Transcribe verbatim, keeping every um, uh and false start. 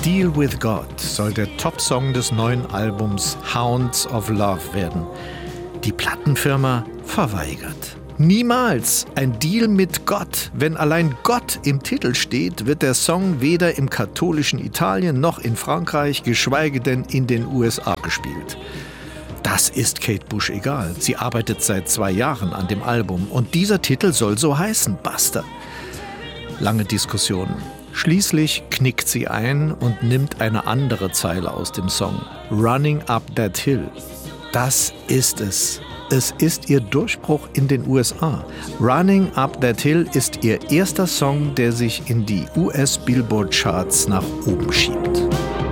Deal with God soll der Top-Song des neuen Albums Hounds of Love werden. Die Plattenfirma verweigert. Niemals ein Deal mit Gott. Wenn allein Gott im Titel steht, wird der Song weder im katholischen Italien noch in Frankreich, geschweige denn in den U S A gespielt. Das ist Kate Bush egal. Sie arbeitet seit zwei Jahren an dem Album und dieser Titel soll so heißen, Basta. Lange Diskussionen. Schließlich knickt sie ein und nimmt eine andere Zeile aus dem Song. Running Up That Hill. Das ist es. Es ist ihr Durchbruch in den U S A. Running Up That Hill ist ihr erster Song, der sich in die U S Billboard Charts nach oben schiebt.